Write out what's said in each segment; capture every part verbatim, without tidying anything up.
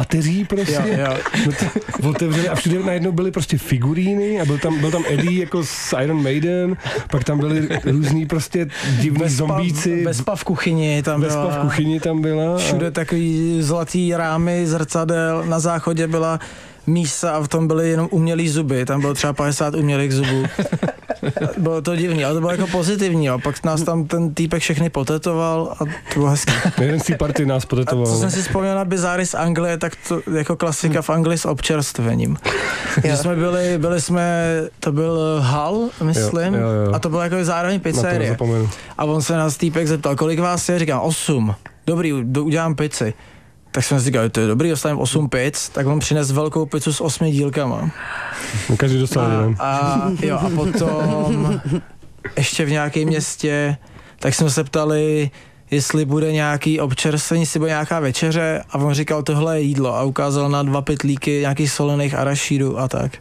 páteří prostě. Jo, jo. No to, otevřeli a všude najednou byly prostě figuríny a byl tam, byl tam Eddie jako z Iron Maiden, pak tam byly různý prostě divní Vespa, zombíci. Vespa v kuchyni tam Vespa byla. v kuchyni tam byla. Všude A... takový zlatý rámy, zrcadel, na záchodě byla mísa a v tom byly jenom umělý zuby, tam bylo třeba padesát umělých zubů. Bylo to divný, ale to bylo jako pozitivní, a pak nás tam ten týpek všechny potetoval a to bylo hezký. Jeden z té party nás potetoval. A co jsem si vzpomněl na bizáry z Anglie, tak to jako klasika v Anglii s občerstvením. Že jsme byli, byli jsme, to byl Hull, myslím, jo, jo, jo. a to bylo jako zároveň pizzerie. A on se nás týpek zeptal, kolik vás je, říkám osm. Dobrý, udělám pizzy. Tak jsme si říkali, to je dobrý, dostaneme osm pizz, tak on přines velkou pizzu s osmi dílkama. No, každý dostal jeden. A, a, jo, a potom ještě v nějakém městě, tak jsme se ptali, jestli bude nějaký občerstvení, jestli bude nějaká večeře, a on říkal, tohle je jídlo, a ukázal na dva pytlíky nějakých solených arašídů a tak.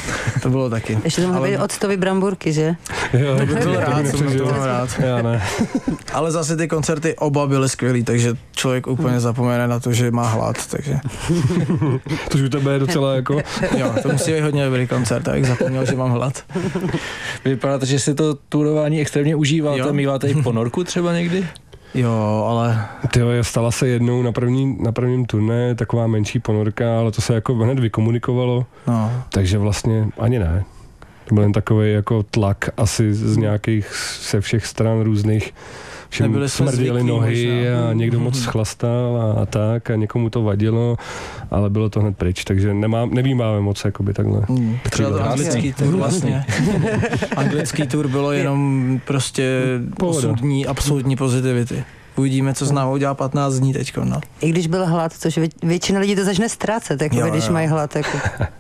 To bylo taky. Ještě tam mohly být octový bramburky, že? Jo, to byl to rád, by jsem to byl rád. Já ne. Ale zase ty koncerty oba byly skvělý, takže člověk úplně zapomene na to, že má hlad, takže. Což u tebe je docela jako... Jo, to musí být hodně dobrý koncert, abych zapomněl, že mám hlad. Vypadá to, že si to turování extrémně užíváte, míváte i ponorku třeba někdy? Jo, ale... Tyjo, stala se jednou na, první, na prvním turné taková menší ponorka, ale to se jako hned vykomunikovalo, no. Takže vlastně ani ne. To byl jen takový jako tlak asi z nějakých, se všech stran různých, všem smrděly nohy možná. A někdo moc schlastal a, a tak a někomu to vadilo, ale bylo to hned pryč, takže nemám, nevnímáme moc jakoby takhle. Hmm. Třeba to anglický tour vlastně. Anglický tour bylo jenom prostě osm dní absolutní pozitivity. Uvidíme, co s námi udělá patnáct dní teďko, no. I když byl hlad, což vě, většina lidí to začne ztrácet, jako jo, když jo. mají hlad. Jako.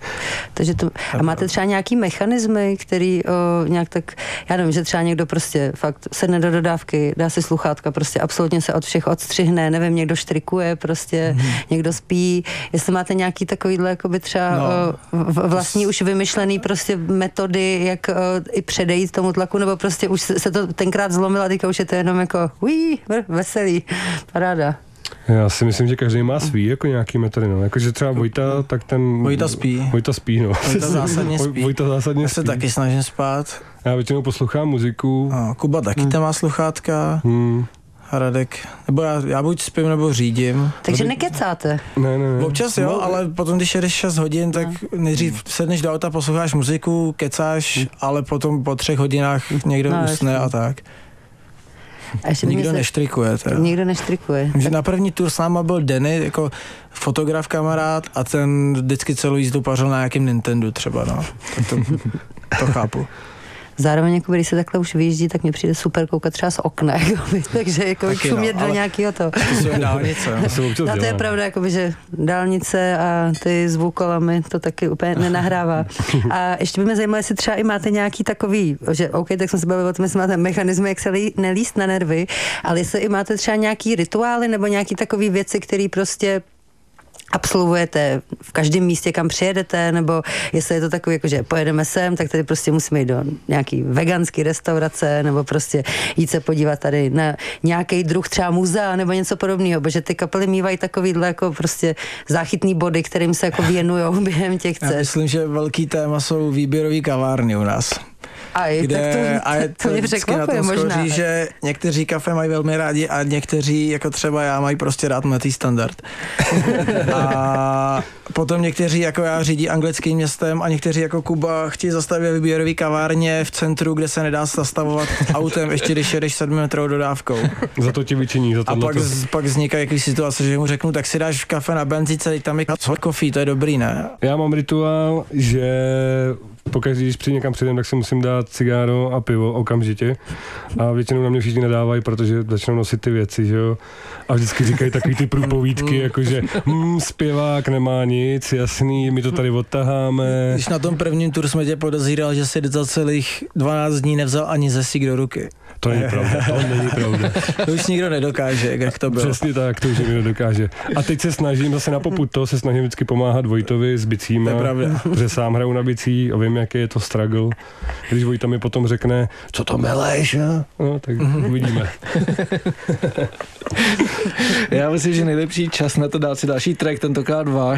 Takže to, a máte třeba nějaký mechanismy, který o, nějak tak, já nevím, že třeba někdo prostě fakt sedne do dodávky, dá si sluchátka, prostě absolutně se od všech odstřihne, nevím, někdo štrikuje, prostě hmm. někdo spí. Jestli máte nějaký takovýhle, jakoby třeba no. o, vlastní už vymyšlený prostě metody, jak o, i předejít tomu tlaku, nebo prostě už se to tenkrát zlomilo a teďka už je to jenom jako uí, veselý, paráda. Já si myslím, že každý má svý jako nějaký metody, no. Jakože třeba Vojta, tak ten... Vojta spí. Vojta spí, no. Vojta zásadně spí. Vojta zásadně Já spí. se taky snažím spát. Já většinou poslouchám muziku. A Kuba taky hmm. tam má sluchátka. Hmm. Radek. Nebo já, já buď spím, nebo řídím. Takže nekecáte? Ne, ne, ne. Občas jo, no, ale potom, když jedeš šest hodin, tak nejdřív sedneš do auta, posloucháš muziku, kecáš, hmm. ale potom po třech hodinách někdo no, usne a tak. A nikdo se... neštrikuje teda. Nikdo neštrikuje. Že na první tur s náma byl Denny, jako fotograf kamarád, a ten vždycky celou jízdu pařil na nějakém Nintendo třeba, no. Tak to, to chápu. Zároveň, jako když se takhle už vyjíždí, tak mě přijde super koukat třeba z okna, jakoby, takže jako čumět no, do nějakého toho. To jsou dálnice. No, to je pravda, jakoby, že dálnice a ty zvukolamy to taky úplně nenahrává. A ještě by mě zajímalo, jestli třeba i máte nějaký takový, že OK, tak jsme se bavili o tom, jestli máte mechanismy, jak se lí, nelíst na nervy, ale jestli i máte třeba nějaký rituály nebo nějaký takový věci, které prostě absolvujete v každém místě, kam přijedete, nebo jestli je to takový, jako, že pojedeme sem, tak tady prostě musíme jít do nějaký veganský restaurace, nebo prostě jít se podívat tady na nějaký druh třeba muzea, nebo něco podobného, protože ty kapely mívají takovýhle jako prostě záchytný body, kterým se jako věnujou během těch cest. Já myslím, že velký téma jsou výběrový kavárny u nás. Aj, kde, tak to, a je to, to mě překvapuje možná. Skoří, že někteří kafe mají velmi rádi a někteří, jako třeba já, mají prostě rád metý standard. A potom někteří, jako já, řídí anglickým městem a někteří, jako Kuba, chtějí zastavit výběrový kavárně v centru, kde se nedá zastavovat autem, ještě když jedeš sedmimetrovou dodávkou. Za to ti vyčiní, za to. A pak, z, pak vzniká jaký situace, že mu řeknu, tak si dáš kafe na benzíce, tam je hot coffee, to je dobrý, ne? Já mám rituál, že pokaždé, když přijde někam přijdem, tak si musím dát cigáro a pivo okamžitě. A většinou na mě všichni nadávají, protože začnou nosit ty věci, že jo. A vždycky říkají takový ty průpovídky, jakože hm, zpěvák nemá nic, jasný, my to tady odtaháme. Když na tom prvním tur jsme tě podezíral, že jsi za celých dvanáct dní nevzal ani zesík do ruky. To není pravda, to není pravda. To už nikdo nedokáže, jak to bylo. Přesně tak, to už nikdo nedokáže. A teď se snažím zase na popud to, se snažím vždycky pomáhat Vojtovi s bicíma, protože sám hraju na bicí a vím, jaký je to struggle. Když Vojta mi potom řekne, co to meleš, a? No, tak uvidíme. Já myslím, že nejlepší čas na to dát si další track, tentokrát váš.